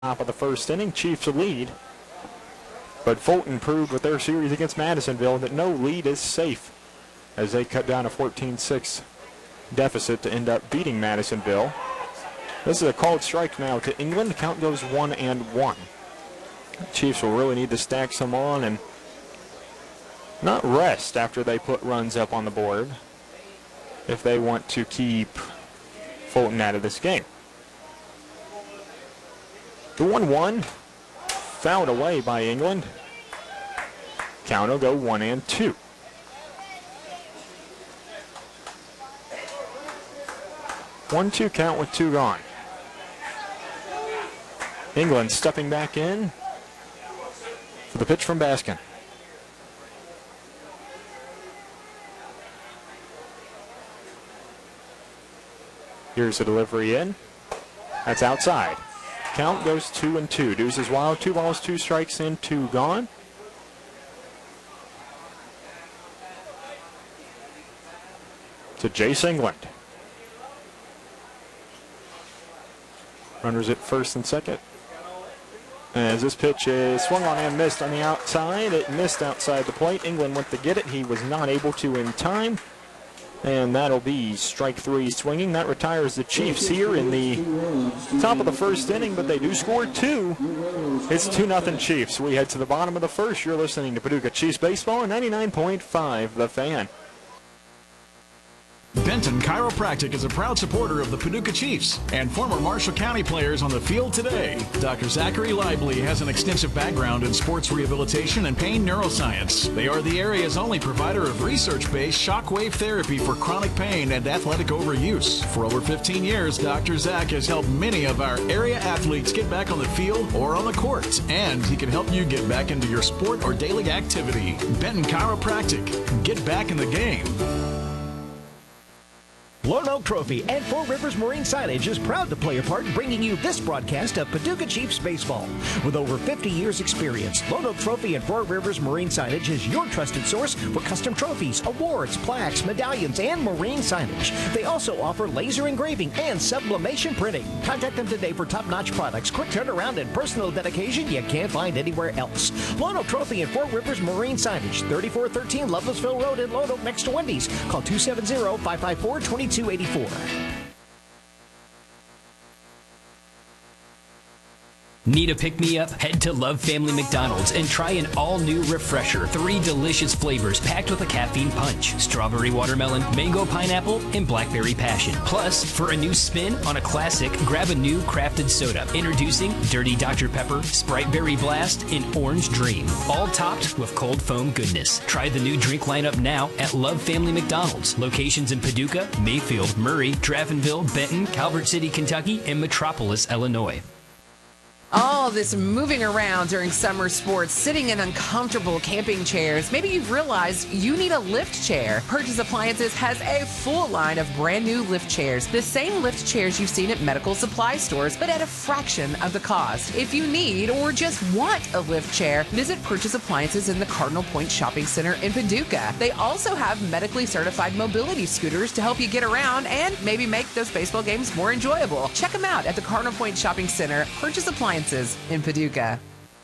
Top of the first inning, Chiefs lead. But Fulton proved with their series against Madisonville that no lead is safe as they cut down a 14-6 deficit to end up beating Madisonville. This is a called strike now to England. The count goes 1-1. Chiefs will really need to stack some on and not rest after they put runs up on the board if they want to keep Fulton out of this game. The 1-1 fouled away by England. Count will go 1-2. One-two count with two gone. England stepping back in for the pitch from Baskin. Here's the delivery in. That's outside. Count goes 2-2. Deuce is wild. 2 balls, 2 strikes in, 2 gone. To Jace England. Runners at first and second. As this pitch is swung on and missed on the outside. It missed outside the plate. England went to get it. He was not able to in time. And that'll be strike 3 swinging. That retires the Chiefs here in the top of the first inning, but they do score 2. It's 2-0 Chiefs. We head to the bottom of the first. You're listening to Paducah Chiefs Baseball on 99.5 The Fan. Benton Chiropractic is a proud supporter of the Paducah Chiefs and former Marshall County players on the field today. Dr. Zachary Lively has an extensive background in sports rehabilitation and pain neuroscience. They are the area's only provider of research-based shockwave therapy for chronic pain and athletic overuse. For over 15 years, Dr. Zach has helped many of our area athletes get back on the field or on the courts, and he can help you get back into your sport or daily activity. Benton Chiropractic. Get back in the game. Lone Oak Trophy and Four Rivers Marine Signage is proud to play a part in bringing you this broadcast of Paducah Chiefs Baseball. With over 50 years experience, Lone Oak Trophy and Four Rivers Marine Signage is your trusted source for custom trophies, awards, plaques, medallions, and marine signage. They also offer laser engraving and sublimation printing. Contact them today for top-notch products, quick turnaround, and personal dedication you can't find anywhere else. Lone Oak Trophy and Four Rivers Marine Signage, 3413 Lovelessville Road in Lone Oak next to Wendy's. Call 270-554-2284. Need a pick-me-up? Head to Love Family McDonald's and try an all-new Refresher. 3 delicious flavors packed with a caffeine punch. Strawberry watermelon, mango pineapple, and blackberry passion. Plus, for a new spin on a classic, grab a new crafted soda. Introducing Dirty Dr. Pepper, Sprite Berry Blast, and Orange Dream. All topped with cold foam goodness. Try the new drink lineup now at Love Family McDonald's. Locations in Paducah, Mayfield, Murray, Draftonville, Benton, Calvert City, Kentucky, and Metropolis, Illinois. All this moving around during summer sports, sitting in uncomfortable camping chairs. Maybe you've realized you need a lift chair. Purchase Appliances has a full line of brand new lift chairs. The same lift chairs you've seen at medical supply stores, but at a fraction of the cost. If you need or just want a lift chair, visit Purchase Appliances in the Cardinal Point Shopping Center in Paducah. They also have medically certified mobility scooters to help you get around and maybe make those baseball games more enjoyable. Check them out at the Cardinal Point Shopping Center. Purchase Appliances in Paducah.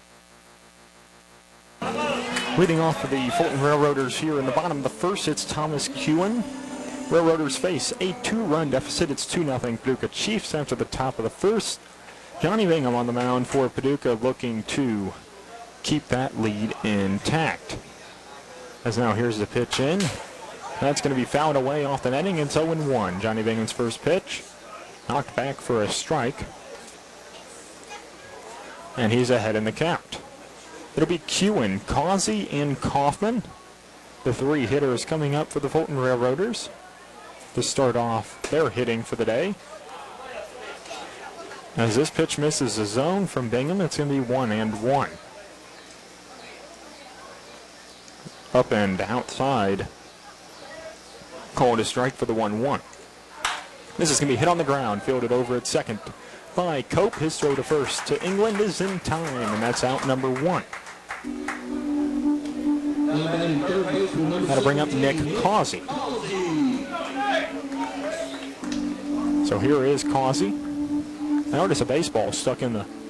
Leading off for the Fulton Railroaders here in the bottom of the first, it's Thomas Kewen. Railroaders face a 2-run deficit. It's 2-0 Paducah Chiefs after the top of the first. Johnny Bingham on the mound for Paducah looking to keep that lead intact. As now here's the pitch in. That's going to be fouled away off the netting. It's 0-1. Johnny Bingham's first pitch. Knocked back for a strike. And he's ahead in the count. It'll be Kewen, Causey, and Kaufman. The 3 hitters coming up for the Fulton Railroaders to start off their hitting for the day. As this pitch misses the zone from Bingham, it's going to be 1-1. Up and outside. Called a strike for the 1-1. This is going to be hit on the ground, fielded over at second by Cope. His throw to first to England is in time, and that's out number 1. That'll bring up Nick Causey. So here is Causey. I notice a baseball stuck in the